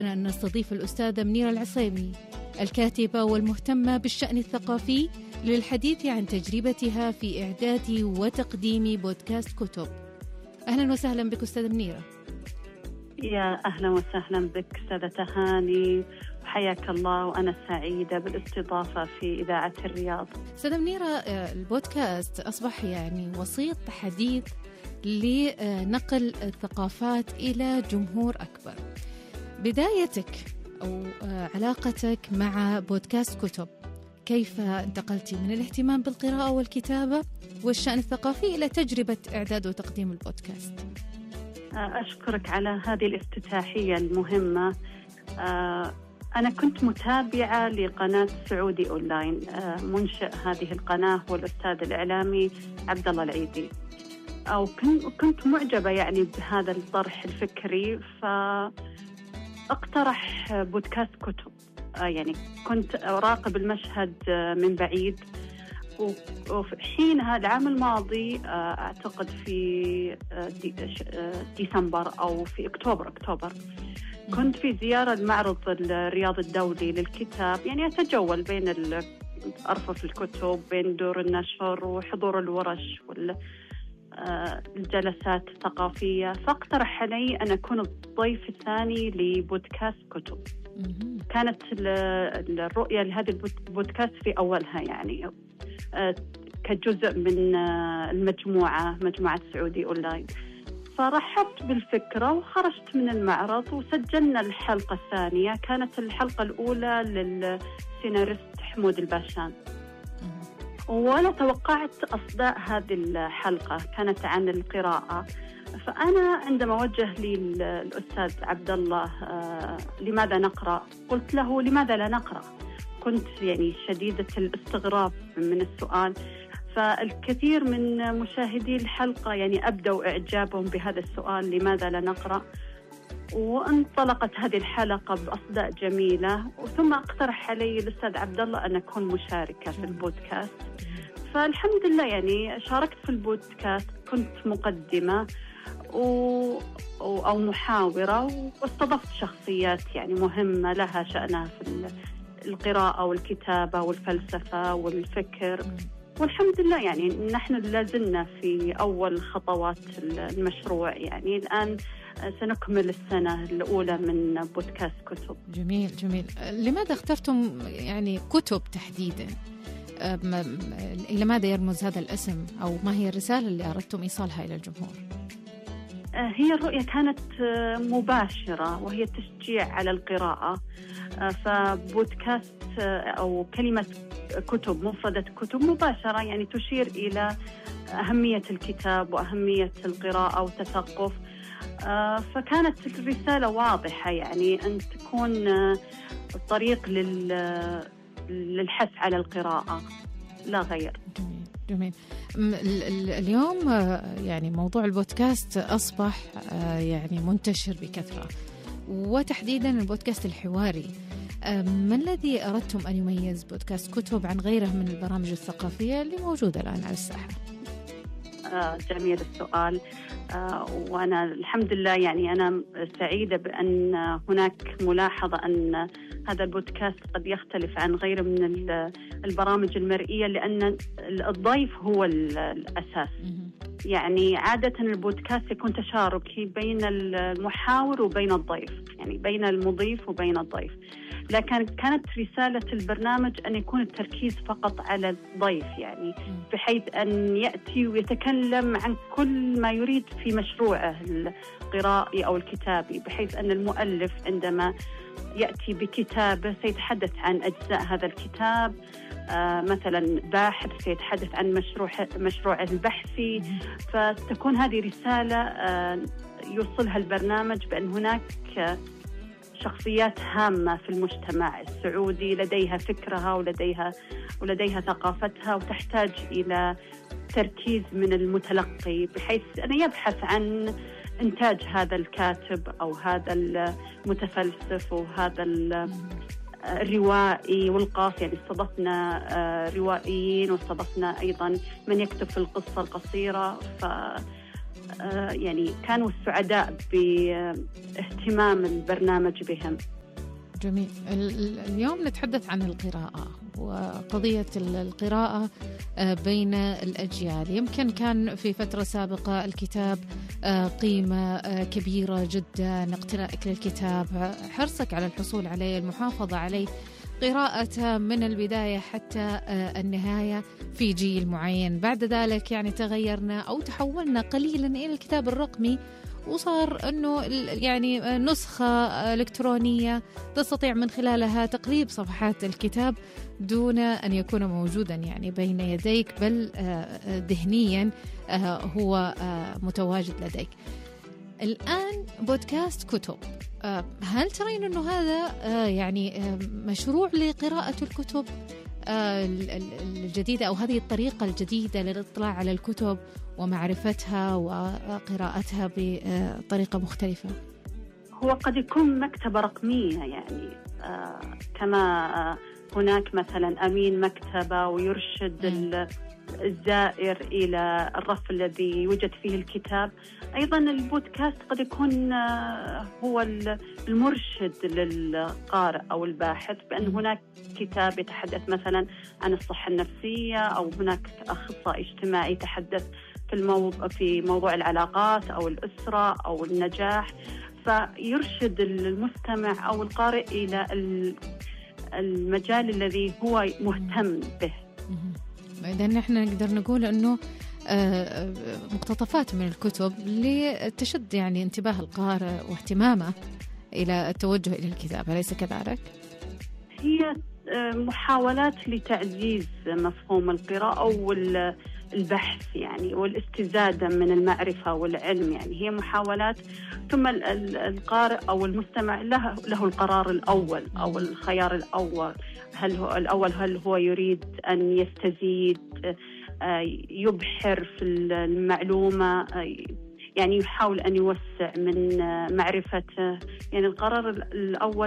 أن نستضيف الأستاذة منيرة العصيمي، الكاتبة والمهتمة بالشأن الثقافي، للحديث عن تجربتها في إعداد وتقديم بودكاست كتب. أهلا وسهلا بك أستاذة منيرة. يا أهلا وسهلا بك أستاذة تهاني، حياك الله، وأنا سعيدة بالاستضافة في إذاعة الرياض. أستاذة منيرة، البودكاست أصبح يعني وسيط حديث لنقل الثقافات إلى جمهور أكبر. بدايتك أو علاقتك مع بودكاست كتب، كيف انتقلتي من الاهتمام بالقراءة والكتابة والشأن الثقافي إلى تجربة إعداد وتقديم البودكاست؟ أشكرك على هذه الافتتاحية المهمة. أنا كنت متابعة لقناة سعودي أونلاين، منشئ هذه القناة هو الأستاذ الإعلامي عبد الله العيدي، أو كنت معجبة يعني بهذا الطرح الفكري، فاقترح بودكاست كتب. يعني كنت أراقب المشهد من بعيد، وحينها العام الماضي أعتقد في ديسمبر أو في أكتوبر كنت في زيارة المعرض الرياض الدولي للكتاب، يعني أتجول بين أرفف الكتب، بين دور النشر وحضور الورش والجلسات الثقافية، فاقترح علي أن أكون الضيف الثاني لبودكاست كتب. كانت الرؤية لهذه البودكاست في أولها يعني كجزء من مجموعة سعودي أونلاين، فرحبت بالفكرة وخرجت من المعرض وسجلنا الحلقة الثانية. كانت الحلقة الأولى للسيناريست حمود الباشان، ولا توقعت أصداء هذه الحلقة، كانت عن القراءة. فأنا عندما وجه لي الأستاذ عبد الله لماذا نقرأ، قلت له لماذا لا نقرأ. كنت يعني شديدة الاستغراب من السؤال، فالكثير من مشاهدي الحلقة يعني أبدوا إعجابهم بهذا السؤال لماذا لا نقرأ، وانطلقت هذه الحلقة بأصداء جميلة. ثم اقترح علي الأستاذ عبد الله أن أكون مشاركة في البودكاست، فالحمد لله يعني شاركت في البودكاست، كنت مقدمة أو محاورة، واستضفت شخصيات يعني مهمة لها شأنها في القراءة والكتابة والفلسفة والفكر. والحمد لله يعني نحن لازلنا في أول خطوات المشروع، يعني الآن سنكمل السنة الأولى من بودكاست كتب. جميل. لماذا اخترتم يعني كتب تحديدا؟ إلى ماذا يرمز هذا الاسم، أو ما هي الرسالة اللي أردتم إيصالها إلى الجمهور؟ هي الرؤية كانت مباشرة، وهي التشجيع على القراءة. فبودكاست أو كلمة كتب، مفردة كتب مباشرة يعني تشير إلى أهمية الكتاب وأهمية القراءة والتثقف. فكانت الرسالة واضحة، يعني أن تكون الطريق للحث على القراءة لا غير. جميل. اليوم يعني موضوع البودكاست أصبح يعني منتشر بكثرة، وتحديدا البودكاست الحواري. ما الذي أردتم أن يميز بودكاست كتب عن غيره من البرامج الثقافية اللي موجودة الآن على الساحة؟ جميل السؤال. وأنا الحمد لله يعني أنا سعيدة بأن هناك ملاحظة أن هذا البودكاست قد يختلف عن غيره من البرامج المرئية، لأن الضيف هو الأساس. يعني عادة البودكاست يكون تشاركي بين المحاور وبين الضيف، يعني بين المضيف وبين الضيف، لكن كانت رسالة البرنامج أن يكون التركيز فقط على الضيف، يعني بحيث أن يأتي ويتكلم عن كل ما يريد في مشروعه القرائي أو الكتابي، بحيث أن المؤلف عندما يأتي بكتابه سيتحدث عن أجزاء هذا الكتاب. مثلا باحث سيتحدث عن مشروعه البحثي، فتكون هذه رسالة يوصلها البرنامج بأن هناك شخصيات هامة في المجتمع السعودي لديها فكرها ولديها ثقافتها، وتحتاج إلى تركيز من المتلقي بحيث أن يبحث عن إنتاج هذا الكاتب أو هذا المتفلسف وهذا الروائي والقاص. يعني استضفنا روائيين واستضفنا أيضا من يكتب في القصة القصيرة. يعني كانوا سعداء باهتمام البرنامج بهم. جميل. اليوم نتحدث عن القراءة وقضية القراءة بين الأجيال. يمكن كان في فترة سابقة الكتاب قيمة كبيرة جدا، اقتنائك للكتاب، حرصك على الحصول عليه، المحافظة عليه، قراءته من البداية حتى النهاية في جيل معين. بعد ذلك يعني تغيرنا أو تحولنا قليلا إلى الكتاب الرقمي، وصار أنه يعني نسخة إلكترونية تستطيع من خلالها تقليب صفحات الكتاب دون أن يكون موجودا يعني بين يديك، بل ذهنيا هو متواجد لديك. الآن بودكاست كتب، هل ترين أنه هذا يعني مشروع لقراءة الكتب الجديدة، أو هذه الطريقة الجديدة للاطلاع على الكتب ومعرفتها وقراءتها بطريقة مختلفة؟ هو قد يكون مكتبة رقمية، يعني كما هناك مثلا أمين مكتبة ويرشد الزائر إلى الرف الذي يوجد فيه الكتاب، أيضا البودكاست قد يكون هو المرشد للقارئ أو الباحث، بأن هناك كتاب يتحدث مثلا عن الصحة النفسية، أو هناك أخصائي اجتماعي يتحدث في موضوع العلاقات أو الأسرة أو النجاح، فيرشد المستمع أو القارئ إلى المجال الذي هو مهتم به. إذا نحن نقدر نقول أنه مقتطفات من الكتب لتشد يعني انتباه القارئ واهتمامه إلى التوجه إلى الكتاب، أليس كذلك؟ هي محاولات لتعزيز مفهوم القراءة والبحث يعني والاستزادة من المعرفة والعلم، يعني هي محاولات. ثم القارئ أو المستمع له القرار الأول أو الخيار الأول، هل هو يريد أن يستزيد، يبحر في المعلومة، يعني يحاول أن يوسع من معرفته. يعني القرار الأول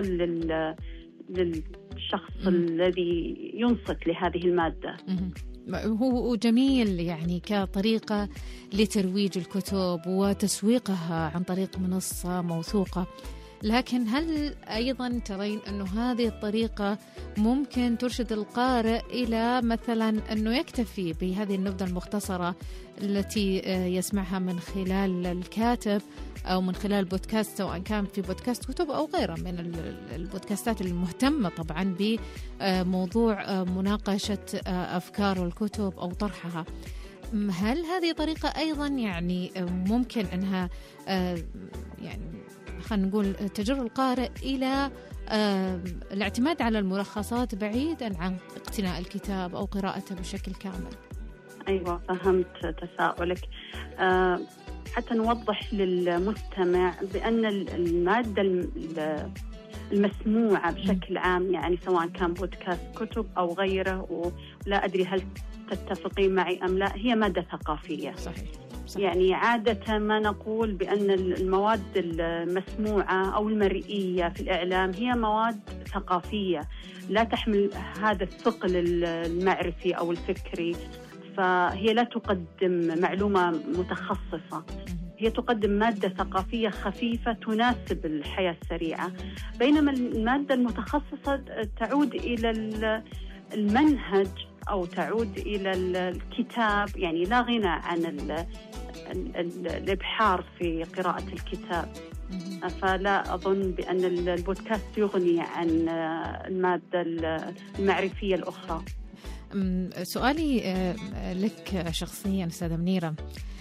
للشخص الذي ينصت لهذه المادة. هو جميل يعني كطريقة لترويج الكتب وتسويقها عن طريق منصة موثوقة، لكن هل أيضا ترين أنه هذه الطريقة ممكن ترشد القارئ إلى مثلا أنه يكتفي بهذه النبذة المختصرة التي يسمعها من خلال الكاتب أو من خلال بودكاست، سواء كان في بودكاست كتب أو غيره من البودكاستات المهتمة طبعا بموضوع مناقشة أفكار الكتب أو طرحها؟ هل هذه طريقة أيضا يعني ممكن أنها يعني خلينا نقول تجر القارئ إلى الاعتماد على الملخصات بعيدا عن اقتناء الكتاب أو قراءته بشكل كامل؟ أيوة، فهمت تساؤلك. حتى نوضح للمستمع بأن المادة المسموعة بشكل عام، يعني سواء كان بودكاست كتب أو غيره، ولا أدري هل تتفقين معي أم لا، هي مادة ثقافية. صحيح. يعني عادة ما نقول بأن المواد المسموعة أو المرئية في الإعلام هي مواد ثقافية لا تحمل هذا الثقل المعرفي أو الفكري، فهي لا تقدم معلومة متخصصة، هي تقدم مادة ثقافية خفيفة تناسب الحياة السريعة. بينما المادة المتخصصة تعود إلى المنهج أو تعود إلى الكتاب، يعني لا غنى عن الإبحار في قراءة الكتاب. فلا أظن بأن البودكاست يغني عن المادة المعرفية الأخرى. سؤالي لك شخصيا أستاذة منيرة،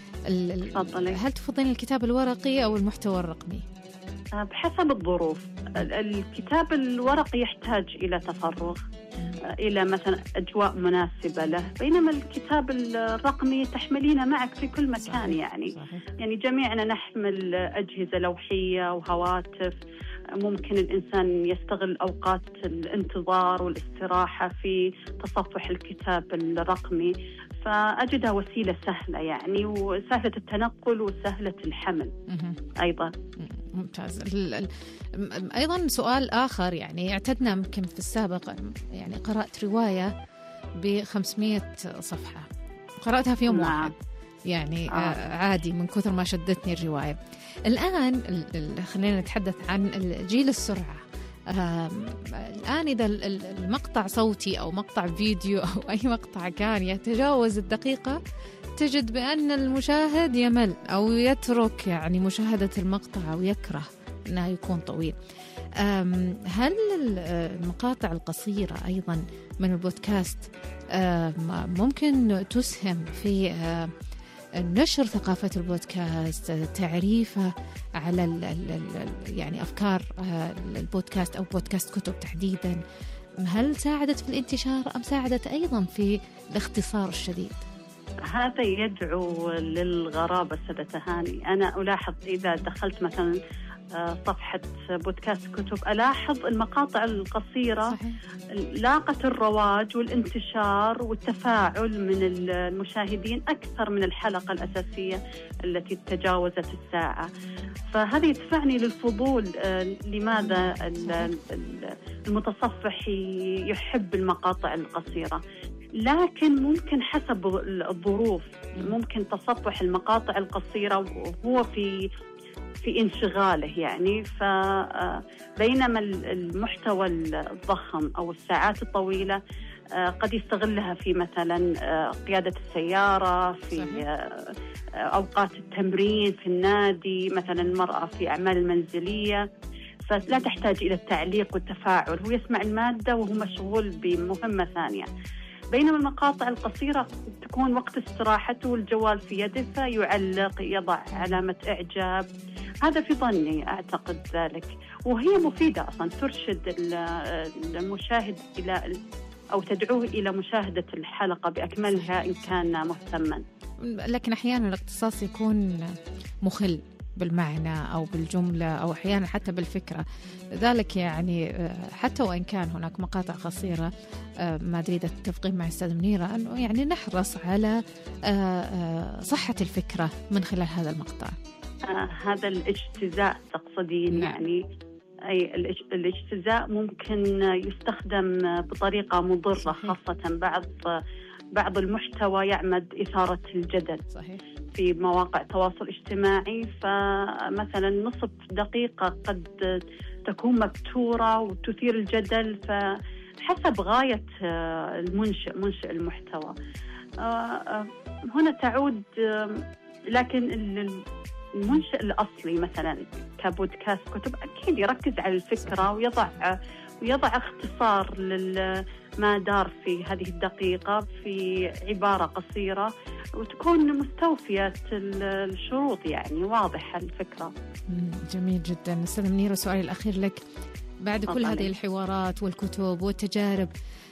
هل تفضلين الكتاب الورقي أو المحتوى الرقمي؟ بحسب الظروف. الكتاب الورقي يحتاج إلى تفرغ، إلى مثلا أجواء مناسبة له، بينما الكتاب الرقمي تحملينه معك في كل مكان. صحيح. يعني جميعنا نحمل أجهزة لوحية وهواتف، ممكن الإنسان يستغل أوقات الانتظار والاستراحة في تصفح الكتاب الرقمي، فأجدها وسيلة سهلة يعني، وسهلة التنقل وسهلة الحمل أيضا. ممتاز. أيضا سؤال آخر، يعني اعتدنا يمكن في السابق، يعني قرأت رواية ب500 صفحة، قرأتها في يوم واحد، يعني عادي من كثر ما شدتني الرواية. الآن خلينا نتحدث عن جيل السرعة. الآن إذا المقطع صوتي أو مقطع فيديو أو أي مقطع كان يتجاوز الدقيقة، تجد بأن المشاهد يمل أو يترك يعني مشاهدة المقطع أو يكره أنه يكون طويل. هل المقاطع القصيرة أيضا من البودكاست ممكن تسهم في نشر ثقافة البودكاست، تعريفه على يعني أفكار البودكاست أو بودكاست كتب تحديدا؟ هل ساعدت في الانتشار أم ساعدت أيضا في الاختصار الشديد؟ هذا يدعو للغرابة سيدة تهاني. أنا ألاحظ إذا دخلت مثلا صفحة بودكاست كتب ألاحظ المقاطع القصيرة صحيح. لاقت الرواج والانتشار والتفاعل من المشاهدين أكثر من الحلقة الأساسية التي تجاوزت الساعة. فهذا يدفعني للفضول، لماذا المتصفح يحب المقاطع القصيرة؟ لكن ممكن حسب الظروف ممكن تصفح المقاطع القصيرة وهو في انشغاله يعني. فبينما المحتوى الضخم أو الساعات الطويلة قد يستغلها في مثلا قيادة السيارة، في أوقات التمرين في النادي، مثلا المرأة في أعمال المنزلية، فلا تحتاج إلى التعليق والتفاعل، هو يسمع المادة وهو مشغول بمهمة ثانية. بينما المقاطع القصيرة تكون وقت استراحته والجوال في يده فيعلق، يضع علامة إعجاب. هذا في ظني أعتقد ذلك، وهي مفيدة أصلا، ترشد المشاهد إلى أو تدعوه إلى مشاهدة الحلقة بأكملها إن كان مهتما. لكن أحيانا الاختصاص يكون مخل بالمعنى أو بالجملة أو أحيانا حتى بالفكرة. ذلك يعني حتى وإن كان هناك مقاطع قصيرة، ما أدري إذا تتفقين مع أستاذ منيرة أنه يعني نحرص على صحة الفكرة من خلال هذا المقطع. هذا الاجتزاء تقصدين؟ نعم. يعني أي الاجتزاء ممكن يستخدم بطريقة مضرة صحيح. خاصة بعض المحتوى يعمد إثارة الجدل صحيح. في مواقع التواصل الاجتماعي، فمثلا نصف دقيقة قد تكون مبتورة وتثير الجدل، فحسب غاية منشئ المحتوى. هنا تعود، لكن المنشئ الأصلي مثلا كبودكاست كتب أكيد يركز على الفكرة ويضع اختصار لما دار في هذه الدقيقة في عبارة قصيرة وتكون مستوفية الشروط، يعني واضحة الفكرة. جميل جدا. أستاذ منيرة، سؤالي الأخير لك، بعد كل هذه الحوارات والكتب والتجارب،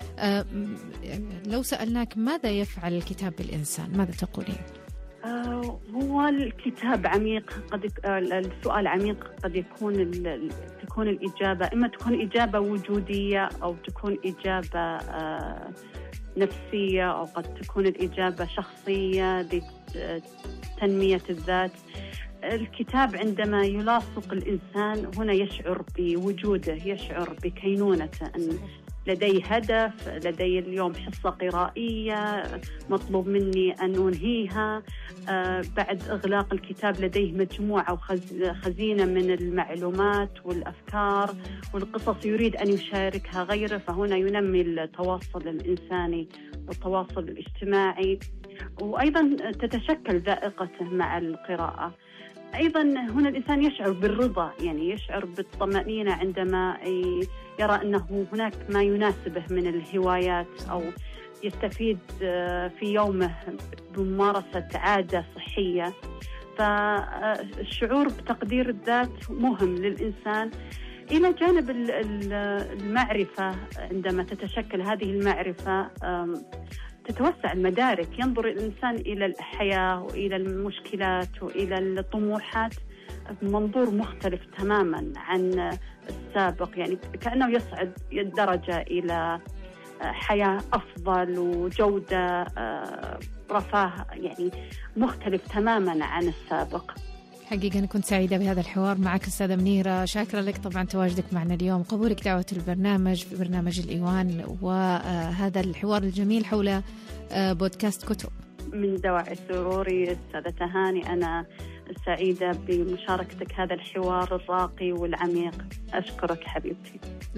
لو سألناك ماذا يفعل الكتاب بالإنسان، ماذا تقولين؟ هو الكتاب عميق، السؤال عميق، قد تكون الإجابة إما تكون إجابة وجودية أو تكون إجابة نفسية، أو قد تكون الإجابة شخصية لتنمية الذات. الكتاب عندما يلاصق الإنسان هنا يشعر بوجوده، يشعر بكينونته، أن لدي هدف، لدي اليوم حصة قرائية مطلوب مني أن أنهيها. بعد إغلاق الكتاب لديه مجموعة وخزينة من المعلومات والأفكار والقصص يريد أن يشاركها غيره، فهنا ينمي التواصل الإنساني والتواصل الاجتماعي، وأيضا تتشكل ذائقته مع القراءة. أيضا هنا الإنسان يشعر بالرضا، يعني يشعر بالطمأنينة عندما يرى أنه هناك ما يناسبه من الهوايات، أو يستفيد في يومه بممارسة عادة صحية. فالشعور بتقدير الذات مهم للإنسان، إلى جانب المعرفة. عندما تتشكل هذه المعرفة تتوسع المدارك، ينظر الإنسان إلى الحياة وإلى المشكلات وإلى الطموحات بمنظور مختلف تماما عن السابق، يعني كأنه يصعد درجة إلى حياة أفضل وجودة رفاه، يعني مختلف تماما عن السابق. حقيقة أنا كنت سعيدة بهذا الحوار معك أستاذة منيرة، شاكرة لك طبعا تواجدك معنا اليوم، قبولك دعوة البرنامج في برنامج الإيوان، وهذا الحوار الجميل حول بودكاست كتب. من دواعي سروري أستاذة تهاني، أنا سعيدة بمشاركتك هذا الحوار الراقي والعميق. أشكرك حبيبتي.